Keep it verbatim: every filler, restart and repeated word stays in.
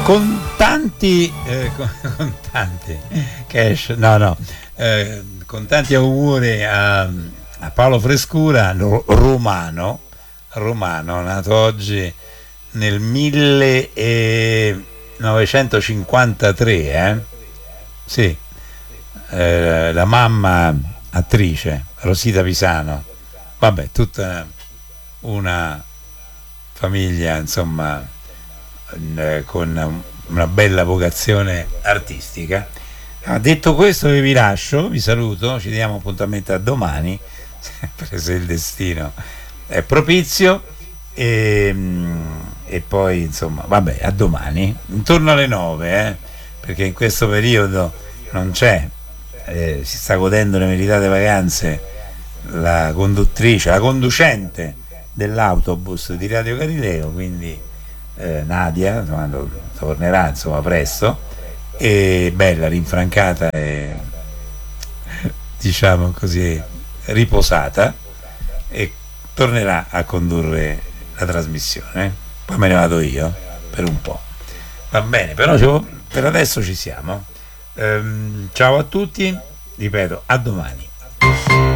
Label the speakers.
Speaker 1: Con tanti, eh, con, con tanti cash, no, no, eh, con tanti auguri a, a Paolo Frescura, ro- romano, romano, nato oggi nel millenovecentocinquantatré, eh? Sì, eh, la mamma attrice, Rosita Pisano, vabbè, tutta una famiglia, insomma, eh, con una bella vocazione artistica. Ah, detto questo, io vi lascio, vi saluto, ci diamo appuntamento a domani, sempre se il destino è propizio. E, e poi insomma, vabbè, a domani, intorno alle nove, eh, perché in questo periodo non c'è, eh, si sta godendo le meritate vacanze la conduttrice, la conducente dell'autobus di Radio Galileo, quindi eh, Nadia, insomma, tornerà insomma presto, e bella, rinfrancata e diciamo così riposata, e tornerà a condurre la trasmissione. Poi me ne vado io per un po', va bene, però per adesso ci siamo. Ehm, ciao a tutti, ripeto, a domani.